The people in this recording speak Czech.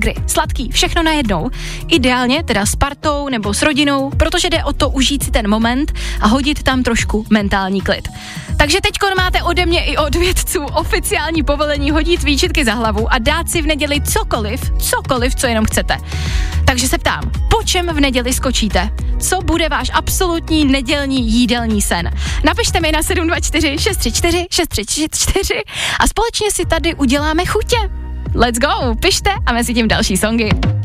burgery, sladký, všechno najednou. Ideálně teda s partou nebo s rodinou, protože jde o to užít si ten moment a hodit tam trošku mentální klid. Takže teďko máte ode mě i od vědců oficiální povolení hodit výčitky za hlavu a dát si v neděli cokoliv, co jenom chcete. Takže se ptám, po čem v neděli skočíte? Co bude váš absolutní nedělní jídelní sen? Napište mi na 724 634 634 a společně si tady uděláme chutě. Let's go, pište a mezi tím další songy.